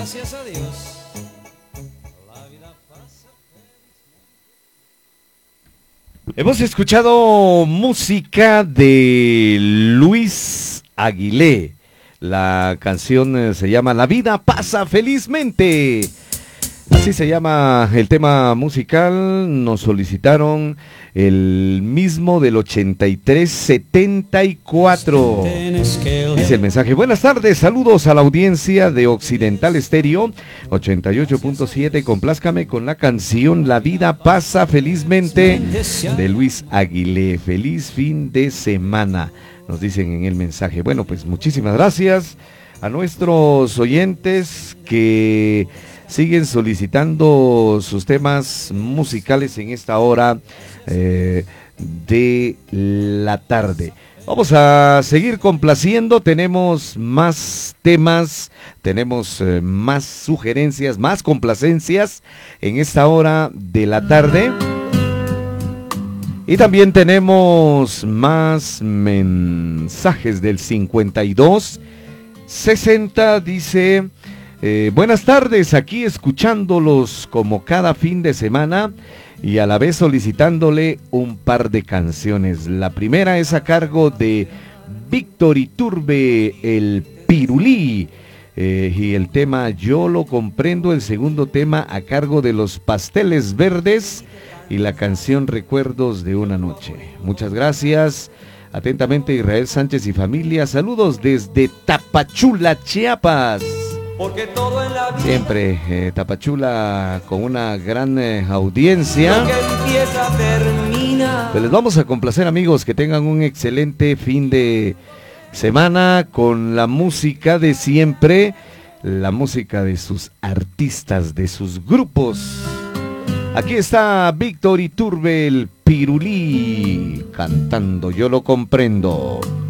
Gracias a Dios. La vida pasa. Hemos escuchado música de Luis Aguilé. La canción se llama La vida pasa felizmente. Así se llama el tema musical. Nos solicitaron el mismo del 8374. Dice el mensaje: buenas tardes, saludos a la audiencia de Occidental Estéreo 88.7. Complázcame con la canción La vida pasa felizmente de Luis Aguilé. Feliz fin de semana, nos dicen en el mensaje. Bueno, pues muchísimas gracias a nuestros oyentes que siguen solicitando sus temas musicales en esta hora de la tarde. Vamos a seguir complaciendo, tenemos más temas, tenemos más sugerencias, más complacencias en esta hora de la tarde. Y también tenemos más mensajes del 5260, dice: buenas tardes, aquí escuchándolos como cada fin de semana y a la vez solicitándole un par de canciones. La primera es a cargo de Víctor Iturbe, el Pirulí, y el tema Yo lo comprendo. El segundo tema a cargo de los Pasteles Verdes y la canción Recuerdos de una noche. Muchas gracias. Atentamente, Israel Sánchez y familia. Saludos desde Tapachula, Chiapas. Porque todo en la vida Siempre Tapachula con una gran audiencia. lo que empieza termina. Pues les vamos a complacer, amigos, que tengan un excelente fin de semana con la música de siempre, la música de sus artistas, de sus grupos. Aquí está Víctor Iturbe, el Pirulí, cantando Yo lo comprendo.